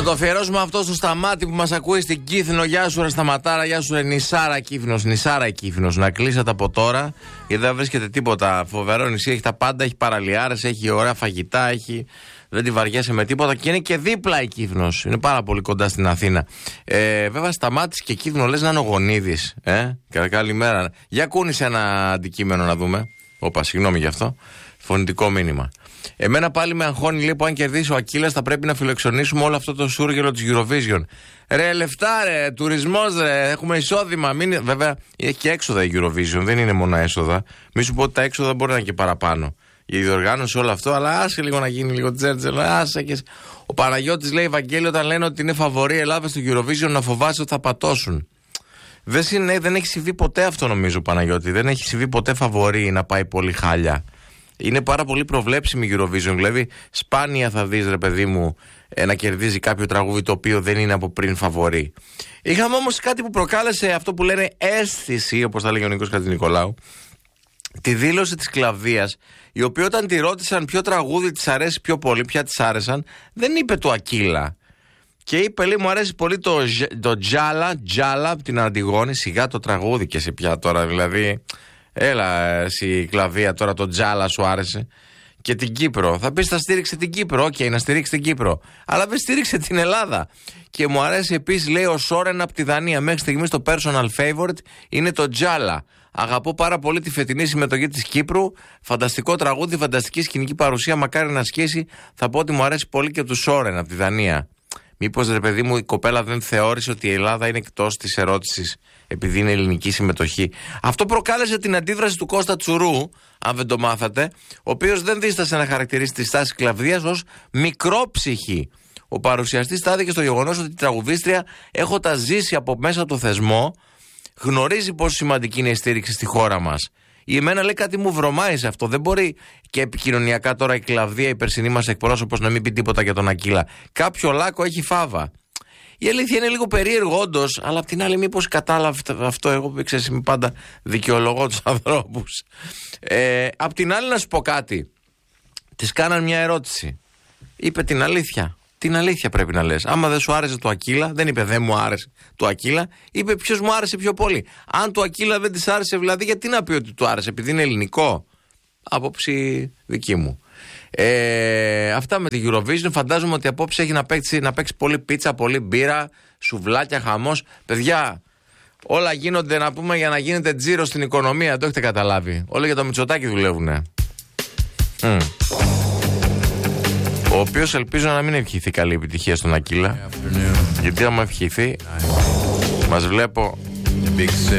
Να το αφιερώσουμε αυτό στο Σταμάτη που μας ακούει στην Κύθνο. Γεια σου, ρε Σταματάρα, γεια σου, ρε Νησάρα Κύθνος. Νησάρα Κύθνος. Να κλείσατε από τώρα, γιατί δεν βρίσκεται τίποτα. Φοβερό νησί, έχει τα πάντα, έχει παραλιάρες, έχει ωραία φαγητά, έχει. Δεν τη βαριέσαι με τίποτα και είναι και δίπλα η Κύθνος. Είναι πάρα πολύ κοντά στην Αθήνα. Βέβαια, Σταμάτης και Κύθνο λες να είναι ο Γονίδης. Καλημέρα. Για κούνησε ένα αντικείμενο να δούμε. Όπα, συγγνώμη γι' αυτό. Φωνητικό μήνυμα. Εμένα πάλι με αγχώνει, λέει, που αν κερδίσει ο Ακύλας θα πρέπει να φιλοξενήσουμε όλο αυτό το σούργελο της Eurovision. Ρε λεφτά, ρε, τουρισμός, ρε, έχουμε εισόδημα. Βέβαια, έχει και έξοδα η Eurovision, δεν είναι μόνο έσοδα. Μη σου πω ότι τα έξοδα μπορεί να είναι και παραπάνω. Η διοργάνωση όλο αυτό, αλλά άσε λίγο να γίνει λίγο τζέρτζελ. Άσε και. Ο Παναγιώτης λέει, Ευαγγέλιο, όταν λένε ότι είναι φαβορή η Ελλάδα στο Eurovision, να φοβάσαι ότι θα πατώσουν. Δεν έχει συμβεί ποτέ αυτό, νομίζω, Παναγιώτη. Δεν έχει συμβεί ποτέ φαβορή να πάει πολύ χάλια. Είναι πάρα πολύ προβλέψιμη η Eurovision. Δηλαδή, σπάνια θα δεις, ρε παιδί μου, να κερδίζει κάποιο τραγούδι το οποίο δεν είναι από πριν φαβορί. Είχαμε όμως κάτι που προκάλεσε αυτό που λένε αίσθηση, όπως θα λέγει ο Νίκος Χατζηνικολάου, τη δήλωση της Κλαβδίας, η οποία όταν τη ρώτησαν ποιο τραγούδι της αρέσει πιο πολύ, ποια της άρεσαν, δεν είπε το Ακύλα. Και είπε, λέει, μου αρέσει πολύ το Τζάλα από την Αντιγόνη. Σιγά το τραγούδι και σε πια τώρα, δηλαδή. Έλα, εσύ Κλαβδία, τώρα το Τζάλα σου άρεσε. Και την Κύπρο. Θα πεις, θα στήριξε την Κύπρο. Οκ, να στηρίξει την Κύπρο. Αλλά δεν στήριξε την Ελλάδα. Και μου αρέσει επίσης, λέει, ο Σόρεν από τη Δανία. Μέχρι στιγμής το personal favorite είναι το Τζάλα. Αγαπώ πάρα πολύ τη φετινή συμμετοχή της Κύπρου. Φανταστικό τραγούδι, φανταστική σκηνική παρουσία. Μακάρι να σχέσει. Θα πω ότι μου αρέσει πολύ και του Σόρεν από τη Δανία. Μήπως, ρε παιδί μου, η κοπέλα δεν θεώρησε ότι η Ελλάδα είναι εκτός της ερώτησης επειδή είναι ελληνική συμμετοχή. Αυτό προκάλεσε την αντίδραση του Κώστα Τσουρού, αν δεν το μάθατε, ο οποίος δεν δίστασε να χαρακτηρίσει τη στάση Κλαβδίας ως μικρόψυχη. Ο παρουσιαστής στάθηκε στο γεγονός ότι η τραγουδίστρια, έχοντας ζήσει από μέσα το θεσμό, γνωρίζει πόσο σημαντική είναι η στήριξη στη χώρα μας. Η εμένα, λέει, κάτι μου βρωμάει σε αυτό. Δεν μπορεί και επικοινωνιακά τώρα η Κλαβδία, η περσινή μας εκπρόσωπος, να μην πει τίποτα για τον Ακύλα. Κάποιο λάκκο έχει φάβα. Η αλήθεια είναι λίγο περίεργο, όντως, αλλά απ' την άλλη, μήπως κατάλαβε αυτό. Εγώ, ξέρεις, είμαι πάντα δικαιολογώ τους ανθρώπους. Απ' την άλλη, να σου πω κάτι. Της κάναν μια ερώτηση. Είπε την αλήθεια. Την αλήθεια πρέπει να λες. Άμα δεν σου άρεσε το Ακύλα, δεν είπε δεν μου άρεσε το Ακύλα, είπε ποιος μου άρεσε πιο πολύ. Αν το Ακύλα δεν της άρεσε, δηλαδή, γιατί να πει ότι του άρεσε, επειδή είναι ελληνικό. Άποψη δική μου. Αυτά με τη Eurovision. Φαντάζομαι ότι απόψε έχει να παίξει πολύ πίτσα, πολύ μπύρα, σουβλάκια, χαμός. Παιδιά, όλα γίνονται, να πούμε, για να γίνεται τζίρο στην οικονομία. Το έχετε καταλάβει. Όλα για το Μητσοτάκη δουλεύουνε. Ο οποίος ελπίζω να μην ευχηθεί καλή επιτυχία στον Ακύλα. Γιατί άμα ευχηθεί, μας βλέπω